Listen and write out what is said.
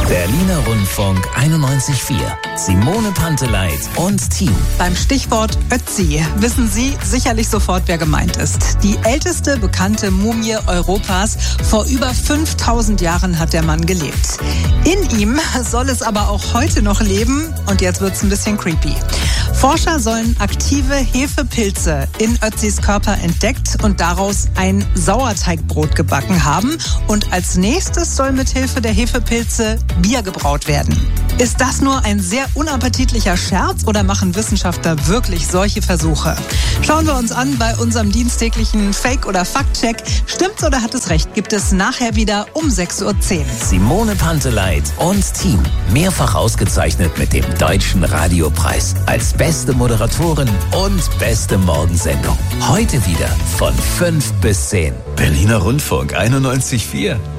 Berliner Rundfunk 91.4. Simone Panteleit und Team. Beim Stichwort Ötzi wissen Sie sicherlich sofort, wer gemeint ist. Die älteste bekannte Mumie Europas. Vor über 5000 Jahren hat der Mann gelebt. In ihm soll es aber auch heute noch leben. Und jetzt wird's ein bisschen creepy. Forscher sollen aktive Hefepilze in Ötzis Körper entdeckt und daraus ein Sauerteigbrot gebacken haben. Und als nächstes soll mithilfe der Hefepilze Bier gebraut werden. Ist das nur ein sehr unappetitlicher Scherz oder machen Wissenschaftler wirklich solche Versuche? Schauen wir uns an bei unserem dienstäglichen Fake- oder Fact-Check. Stimmt's oder hat es recht? Gibt es nachher wieder um 6:10 Uhr. Simone Panteleit und Team. Mehrfach ausgezeichnet mit dem Deutschen Radiopreis als beste Moderatorin und beste Morgensendung. Heute wieder von 5 bis 10. Berliner Rundfunk 91.4.